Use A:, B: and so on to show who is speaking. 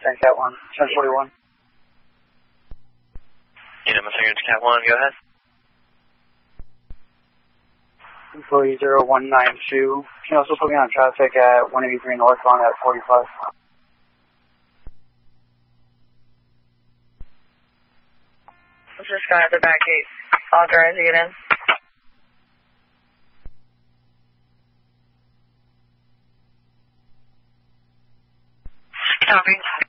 A: Mustang Cat 1, 1041.
B: Yeah, Mustang Cat 1, go ahead.
A: Employee 0192. Can you also put me on traffic at 183 northbound at 45?
C: This is Sky at the back gate. Authorize you get in. Copy.